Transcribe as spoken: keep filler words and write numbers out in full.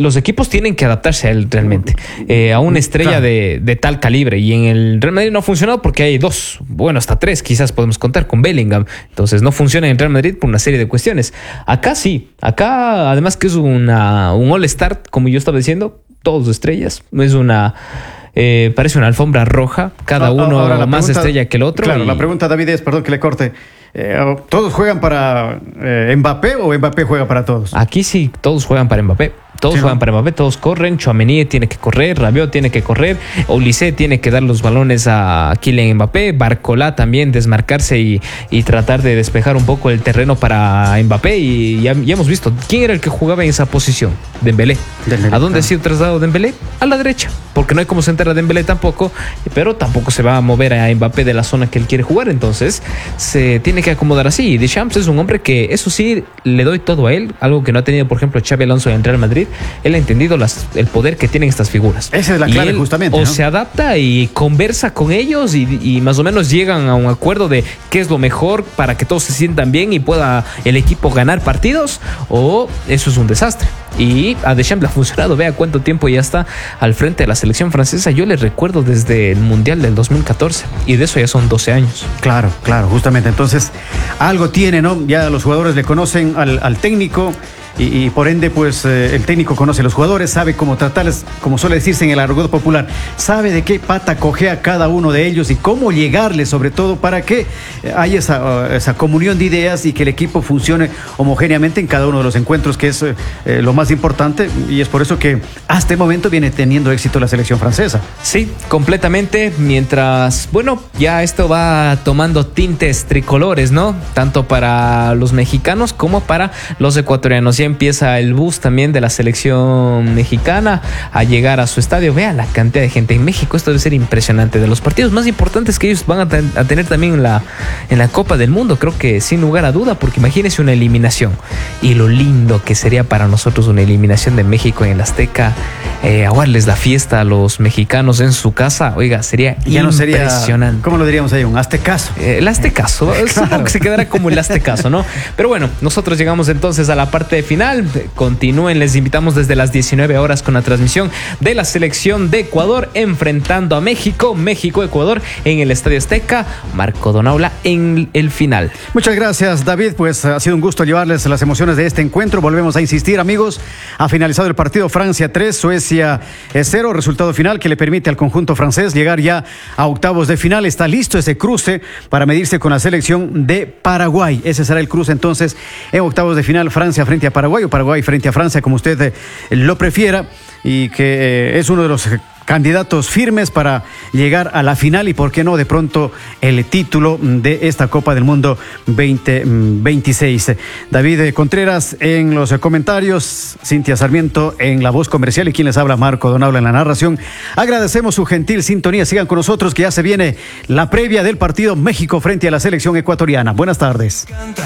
los equipos tienen que adaptarse a él realmente, eh, a una estrella claro. de, de tal calibre. Y en el Real Madrid no ha funcionado porque hay dos, bueno, hasta tres quizás podemos contar con Bellingham. Entonces no funciona en el Real Madrid por una serie de cuestiones. Acá sí, acá además que es una, un all-star, como yo estaba diciendo, todos estrellas, es una... Eh, parece una alfombra roja, cada no, uno ahora, más pregunta, estrella que el otro. Claro, y... la pregunta, David, es, perdón que le corte, eh, ¿todos juegan para eh, Mbappé o Mbappé juega para todos? Aquí sí, todos juegan para Mbappé. Todos sí, juegan ¿no? para Mbappé, todos corren. Tchouaméni tiene que correr, Rabiot tiene que correr, Olise tiene que dar los balones a Kylian Mbappé, Barcola también desmarcarse y, y tratar de despejar un poco el terreno para Mbappé. Y ya, ya hemos visto quién era el que jugaba en esa posición, Dembélé. Dembélé ¿A dónde ha sido trasladado Dembélé? A la derecha, porque no hay como sentar a Dembélé tampoco, pero tampoco se va a mover a Mbappé de la zona que él quiere jugar. Entonces se tiene que acomodar así. Deschamps es un hombre que, eso sí, le doy todo a él, algo que no ha tenido, por ejemplo, Xabi Alonso en Real Madrid. Él ha entendido las, el poder que tienen estas figuras. Esa es la clave, justamente. O ¿no? se adapta y conversa con ellos y, y más o menos llegan a un acuerdo de qué es lo mejor para que todos se sientan bien y pueda el equipo ganar partidos, o eso es un desastre. Y a Deschamps le ha funcionado. Vea cuánto tiempo ya está al frente de la selección francesa. Yo le recuerdo desde el Mundial del dos mil catorce y de eso ya son doce años. Claro, claro, justamente. Entonces, algo tiene, ¿no? Ya los jugadores le conocen al, al técnico. Y, y por ende, pues eh, el técnico conoce a los jugadores, sabe cómo tratarles, como suele decirse en el argot popular, sabe de qué pata cojea cada uno de ellos y cómo llegarles, sobre todo para que haya esa, uh, esa comunión de ideas y que el equipo funcione homogéneamente en cada uno de los encuentros, que es eh, lo más importante, y es por eso que hasta el momento viene teniendo éxito la selección francesa. Sí, completamente, mientras, bueno, ya esto va tomando tintes tricolores, ¿no? Tanto para los mexicanos como para los ecuatorianos. Ya empieza el bus también de la selección mexicana a llegar a su estadio. Vean la cantidad de gente en México. Esto debe ser impresionante. De los partidos más importantes que ellos van a, ten- a tener también en la, en la Copa del Mundo, creo que sin lugar a duda, porque imagínense una eliminación y lo lindo que sería para nosotros una eliminación de México en el Azteca, eh, aguarles la fiesta a los mexicanos en su casa. Oiga, sería ya no impresionante. Sería, ¿cómo lo diríamos ahí? Un aztecaso. Eh, el aztecaso. Claro. Supongo que se quedará como el aztecaso, ¿no? Pero bueno, nosotros llegamos entonces a la parte de final. Continúen, les invitamos desde las diecinueve horas con la transmisión de la selección de Ecuador enfrentando a México, México-Ecuador en el Estadio Azteca. Marco Donaula en el final. Muchas gracias, David, pues ha sido un gusto llevarles las emociones de este encuentro. Volvemos a insistir, amigos, ha finalizado el partido Francia tres, Suecia cero, resultado final que le permite al conjunto francés llegar ya a octavos de final. Está listo ese cruce para medirse con la selección de Paraguay. Ese será el cruce entonces en octavos de final, Francia frente a Paraguay o Paraguay frente a Francia, como usted eh, lo prefiera, y que eh, es uno de los candidatos firmes para llegar a la final y, por qué no, de pronto el título de esta Copa del Mundo veinte veintiséis. David Contreras en los comentarios, Cintia Sarmiento en la voz comercial y quien les habla, Marco Donaula, en la narración. Agradecemos su gentil sintonía. Sigan con nosotros que ya se viene la previa del partido México frente a la selección ecuatoriana. Buenas tardes.